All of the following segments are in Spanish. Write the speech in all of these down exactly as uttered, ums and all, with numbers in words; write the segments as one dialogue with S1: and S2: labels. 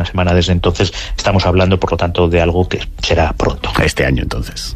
S1: semana desde entonces. Estamos hablando, por lo tanto, de algo que será pronto.
S2: Este año, entonces.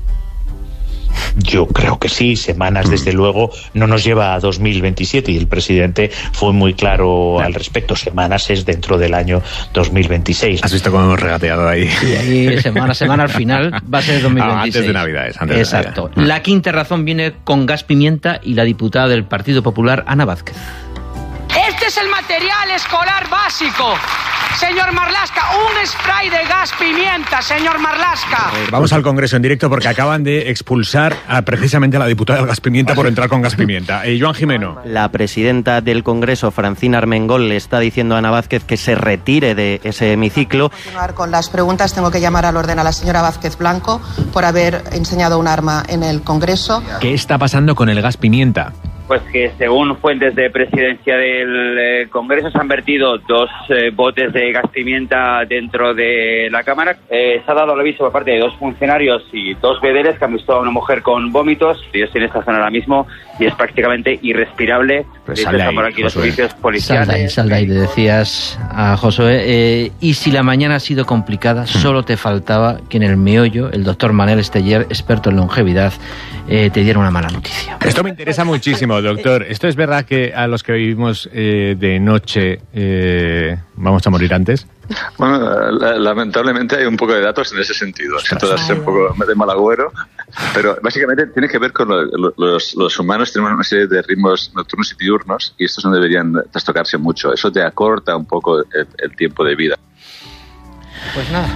S1: Yo creo que sí, semanas desde luego no nos lleva a dos mil veintisiete y el presidente fue muy claro al respecto. Semanas es dentro del año dos mil veintiséis.
S2: ¿Has visto cómo hemos regateado ahí?
S3: Y ahí semana a semana al final va a ser dos mil veintiséis.
S2: Ah, antes de Navidades. Antes
S3: Exacto.
S2: De Navidad.
S3: La quinta razón viene con gas pimienta y la diputada del Partido Popular, Ana Vázquez.
S4: Este es el material escolar básico. Señor Marlaska, un spray de gas pimienta, señor Marlaska.
S2: Vamos al Congreso en directo porque acaban de expulsar a, precisamente a la diputada del gas pimienta por entrar con gas pimienta. Eh, Joan Jimeno.
S5: La presidenta del Congreso, Francina Armengol, le está diciendo a Ana Vázquez que se retire de ese hemiciclo.
S6: Para continuar con las preguntas, tengo que llamar al orden a la señora Vázquez Blanco por haber enseñado un arma en el Congreso.
S2: ¿Qué está pasando con el gas pimienta?
S7: Pues que según fuentes de presidencia del eh, Congreso se han vertido dos eh, botes de gas pimienta dentro de la Cámara. Eh, se ha dado el aviso por parte de dos funcionarios y dos vedeles que han visto a una mujer con vómitos. Yo estoy en esta zona ahora mismo y es prácticamente irrespirable.
S2: Pues sal de ahí,
S7: aquí los servicios
S3: Sal
S7: policiales.
S3: de ahí, sal de ahí, le decías a Josué. Eh, y si la mañana ha sido complicada, solo te faltaba que en el meollo el doctor Manel Esteller, experto en longevidad, eh, te diera una mala noticia.
S2: Esto me interesa muchísimo, doctor. ¿Esto es verdad que a los que vivimos eh, de noche eh, vamos a morir antes?
S8: Bueno, la, lamentablemente hay un poco de datos en ese sentido. Siento darse un poco de mal agüero, pero básicamente tiene que ver con lo, lo, los, los humanos tenemos una serie de ritmos nocturnos y diurnos y estos no deberían trastocarse mucho. Eso te acorta un poco el, el tiempo de vida.
S3: Pues nada.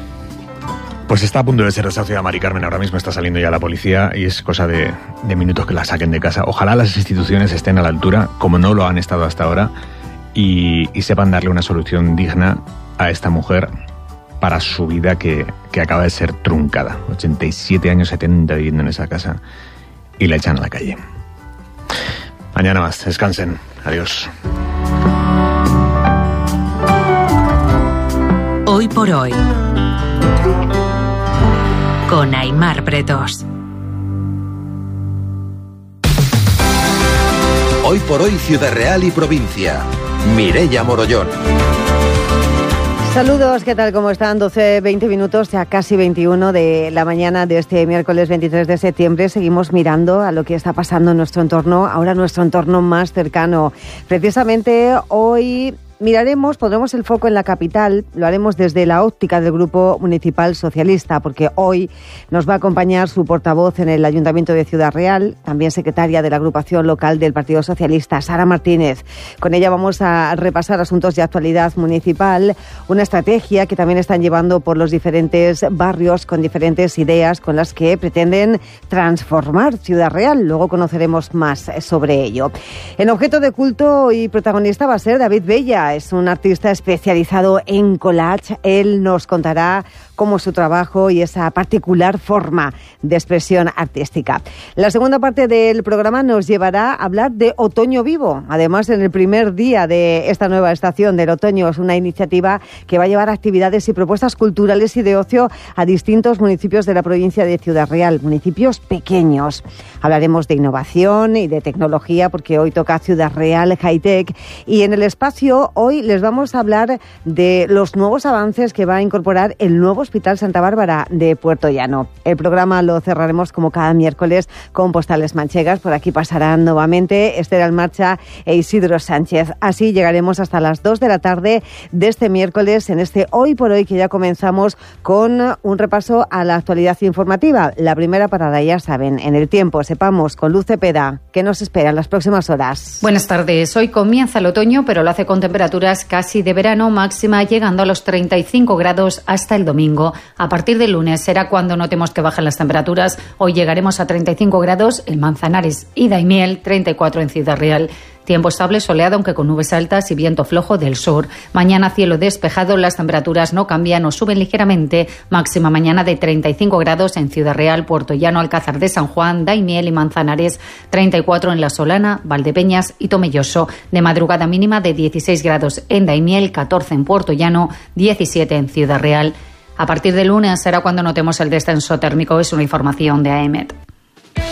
S2: Pues está a punto de ser desahuciada Mari Carmen, ahora mismo está saliendo ya la policía y es cosa de, de minutos que la saquen de casa. Ojalá las instituciones estén a la altura, como no lo han estado hasta ahora, y, y sepan darle una solución digna a esta mujer para su vida que, que acaba de ser truncada. ochenta y siete años, setenta viviendo en esa casa y la echan a la calle. Mañana más, descansen. Adiós.
S9: Hoy por hoy, con Aimar Bretos.
S10: Hoy por hoy, Ciudad Real y provincia. Mireia Morollón.
S11: Saludos, ¿qué tal? ¿Cómo están? doce, veinte minutos, ya casi veintiuno de la mañana de este miércoles veintitrés de septiembre. Seguimos mirando a lo que está pasando en nuestro entorno, ahora nuestro entorno más cercano. Precisamente hoy miraremos, pondremos el foco en la capital, lo haremos desde la óptica del Grupo Municipal Socialista, porque hoy nos va a acompañar su portavoz en el Ayuntamiento de Ciudad Real, también secretaria de la agrupación local del Partido Socialista, Sara Martínez. Con ella vamos a repasar asuntos de actualidad municipal, una estrategia que también están llevando por los diferentes barrios con diferentes ideas con las que pretenden transformar Ciudad Real. Luego conoceremos más sobre ello. En objeto de culto y protagonista va a ser David Bella. Es un artista especializado en collage. Él nos contará cómo su trabajo y esa particular forma de expresión artística. La segunda parte del programa nos llevará a hablar de Otoño Vivo. Además, en el primer día de esta nueva estación del otoño, es una iniciativa que va a llevar actividades y propuestas culturales y de ocio a distintos municipios de la provincia de Ciudad Real, municipios pequeños. Hablaremos de innovación y de tecnología, porque hoy toca Ciudad Real High Tech. Y en el espacio, hoy les vamos a hablar de los nuevos avances que va a incorporar el nuevo Hospital Santa Bárbara de Puerto Llano. El programa lo cerraremos como cada miércoles con postales manchegas. Por aquí pasarán nuevamente Esther Almarcha e Isidro Sánchez. Así llegaremos hasta las dos de la tarde de este miércoles en este Hoy por Hoy, que ya comenzamos con un repaso a la actualidad informativa. La primera parada, ya saben, en el tiempo. Sepamos con Luz Cepeda qué nos espera en las próximas horas.
S12: Buenas tardes. Hoy comienza el otoño, pero lo hace con temperaturas casi de verano, máxima llegando a los treinta y cinco grados hasta el domingo. A partir del lunes será cuando notemos que bajan las temperaturas. Hoy llegaremos a treinta y cinco grados en Manzanares y Daimiel, treinta y cuatro en Ciudad Real. Tiempo estable, soleado, aunque con nubes altas y viento flojo del sur. Mañana cielo despejado, las temperaturas no cambian o suben ligeramente. Máxima mañana de treinta y cinco grados en Ciudad Real, Puerto Llano, Alcázar de San Juan, Daimiel y Manzanares. treinta y cuatro en La Solana, Valdepeñas y Tomelloso. De madrugada mínima de dieciséis grados en Daimiel, catorce en Puerto Llano, diecisiete en Ciudad Real. A partir del lunes será cuando notemos el descenso térmico. Es una información de A E M E T.